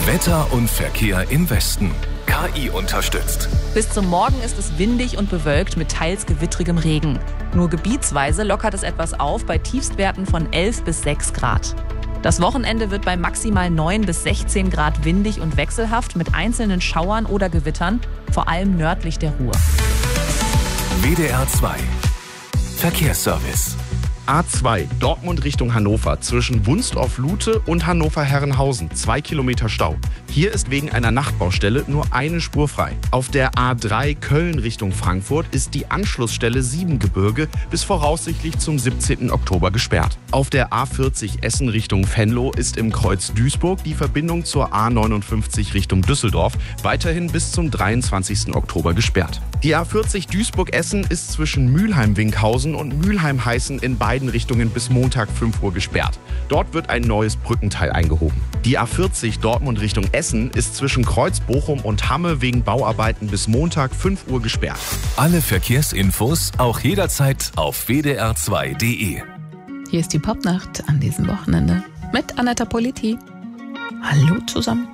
Wetter und Verkehr im Westen. KI unterstützt. Bis zum Morgen ist es windig und bewölkt mit teils gewittrigem Regen. Nur gebietsweise lockert es etwas auf bei Tiefstwerten von 11 bis 6 Grad. Das Wochenende wird bei maximal 9 bis 16 Grad windig und wechselhaft mit einzelnen Schauern oder Gewittern, vor allem nördlich der Ruhr. WDR 2 Verkehrsservice. A2 Dortmund Richtung Hannover zwischen Wunstorf-Lute und Hannover-Herrenhausen 2 Kilometer Stau. Hier ist wegen einer Nachtbaustelle nur eine Spur frei. Auf der A3 Köln Richtung Frankfurt ist die Anschlussstelle Siebengebirge bis voraussichtlich zum 17. Oktober gesperrt. Auf der A40 Essen Richtung Venlo ist im Kreuz Duisburg die Verbindung zur A59 Richtung Düsseldorf weiterhin bis zum 23. Oktober gesperrt. Die A40 Duisburg-Essen ist zwischen Mülheim-Winkhausen und Mülheim-Heißen in beiden Richtungen bis Montag 5 Uhr gesperrt. Dort wird ein neues Brückenteil eingehoben. Die A40 Dortmund Richtung Essen ist zwischen Kreuz-Bochum und Hamme wegen Bauarbeiten bis Montag 5 Uhr gesperrt. Alle Verkehrsinfos auch jederzeit auf wdr2.de. Hier ist die Popnacht an diesem Wochenende mit Anetta Politi. Hallo zusammen.